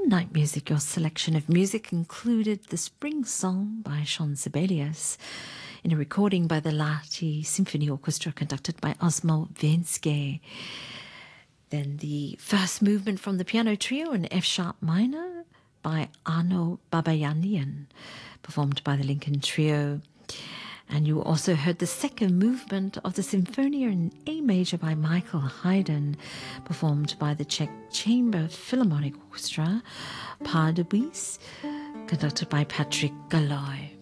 Night Music, your selection of music included The Spring Song by Shaun Sibelius in a recording by the Lahti Symphony Orchestra conducted by Osmo Venske. Then the first movement from the piano trio in F-sharp minor by Arno Babayanian, performed by the Lincoln Trio. And you also heard the second movement of the Symphonia in A major by Michael Haydn, performed by the Czech Chamber Philharmonic Orchestra, Pardubice, conducted by Patrick Galloy.